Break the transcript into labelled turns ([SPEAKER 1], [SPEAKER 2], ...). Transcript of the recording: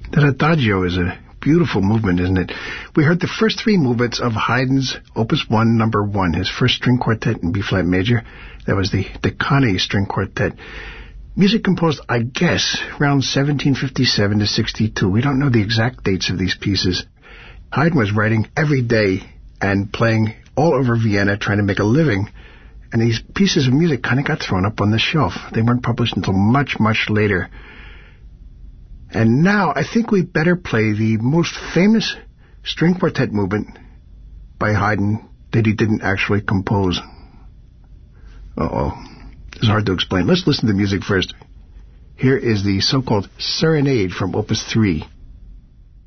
[SPEAKER 1] That Adagio is a beautiful movement, isn't it? We heard the first three movements of Haydn's Opus 1, number 1, his first string quartet in B-flat major. That was the Decani string quartet. Music composed, I guess, around 1757 to 62. We don't know the exact dates of these pieces. Haydn was writing every day and playing all over Vienna trying to make a living. And these pieces of music kind of got thrown up on the shelf. They weren't published until much, much later. And now I think we better play the most famous string quartet movement by Haydn that he didn't actually compose. It's hard to explain. Let's listen to the music first. Here is the so-called Serenade from Opus 3.